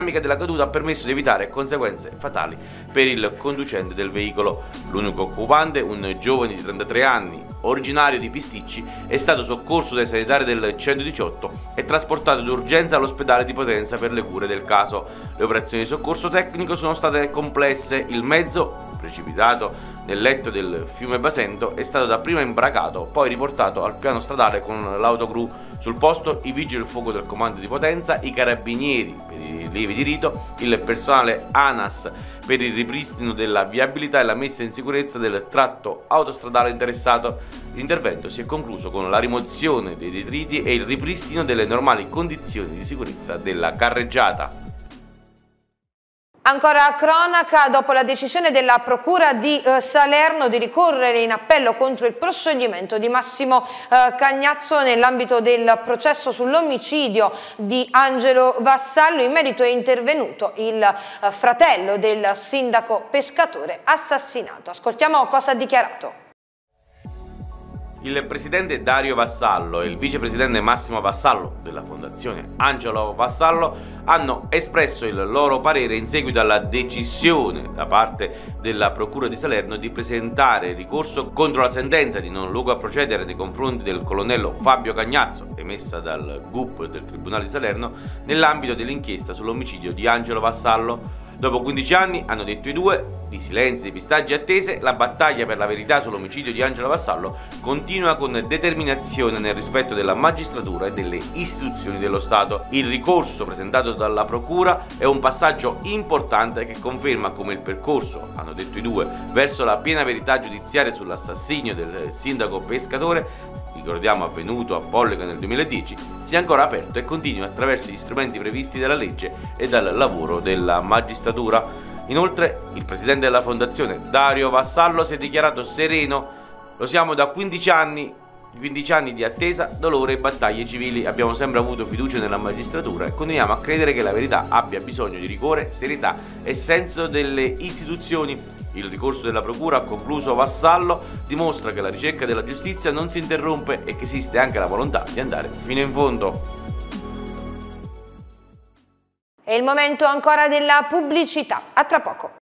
della caduta ha permesso di evitare conseguenze fatali per il conducente del veicolo. L'unico occupante, un giovane di 33 anni, originario di Pisticci, è stato soccorso dai sanitari del 118 e trasportato d'urgenza all'ospedale di Potenza per le cure del caso. Le operazioni di soccorso tecnico sono state complesse. Il mezzo, precipitato nel letto del fiume Basento, è stato dapprima imbracato, poi riportato al piano stradale con l'autogru. Sul posto i vigili del fuoco del comando di Potenza, i carabinieri per i rilievi di rito, il personale ANAS per il ripristino della viabilità e la messa in sicurezza del tratto autostradale interessato. L'intervento si è concluso con la rimozione dei detriti e il ripristino delle normali condizioni di sicurezza della carreggiata. Ancora cronaca, dopo la decisione della Procura di Salerno di ricorrere in appello contro il proscioglimento di Massimo Cagnazzo nell'ambito del processo sull'omicidio di Angelo Vassallo, in merito è intervenuto il fratello del sindaco pescatore assassinato. Ascoltiamo cosa ha dichiarato. Il presidente Dario Vassallo e il vicepresidente Massimo Vassallo della fondazione Angelo Vassallo hanno espresso il loro parere in seguito alla decisione da parte della Procura di Salerno di presentare ricorso contro la sentenza di non luogo a procedere nei confronti del colonnello Fabio Cagnazzo, emessa dal GUP del Tribunale di Salerno nell'ambito dell'inchiesta sull'omicidio di Angelo Vassallo. Dopo 15 anni, hanno detto i due, di silenzi, depistaggi e attese, la battaglia per la verità sull'omicidio di Angelo Vassallo continua con determinazione nel rispetto della magistratura e delle istituzioni dello Stato. Il ricorso presentato dalla Procura è un passaggio importante che conferma come il percorso, hanno detto i due, verso la piena verità giudiziaria sull'assassinio del sindaco pescatore, ricordiamo avvenuto a Pollega nel 2010, sia ancora aperto e continua attraverso gli strumenti previsti dalla legge e dal lavoro della magistratura. Inoltre, il presidente della fondazione, Dario Vassallo, si è dichiarato sereno. Lo siamo da 15 anni di attesa, dolore e battaglie civili. Abbiamo sempre avuto fiducia nella magistratura e continuiamo a credere che la verità abbia bisogno di rigore, serietà e senso delle istituzioni. Il ricorso della Procura, ha concluso Vassallo, dimostra che la ricerca della giustizia non si interrompe e che esiste anche la volontà di andare fino in fondo. È il momento ancora della pubblicità. A tra poco.